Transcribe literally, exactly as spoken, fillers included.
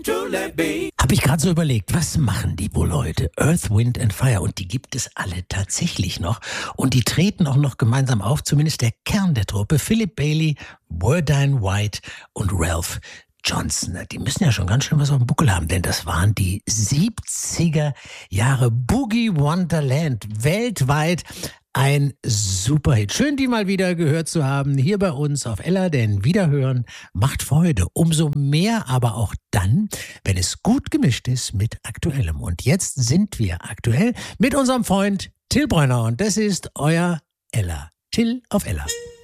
Habe ich gerade so überlegt, was machen die wohl heute? Earth, Wind and Fire. Und die gibt es alle tatsächlich noch. Und die treten auch noch gemeinsam auf, zumindest der Kern der Truppe. Philip Bailey, Burdine White und Ralph Johnson. Die müssen ja schon ganz schön was auf dem Buckel haben, denn das waren die siebziger Jahre Boogie Wonderland weltweit. Ein Superhit. Schön, die mal wieder gehört zu haben, hier bei uns auf Ella, denn Wiederhören macht Freude. Umso mehr aber auch dann, wenn es gut gemischt ist mit Aktuellem. Und jetzt sind wir aktuell mit unserem Freund Till Brönner und das ist euer Ella. Till auf Ella.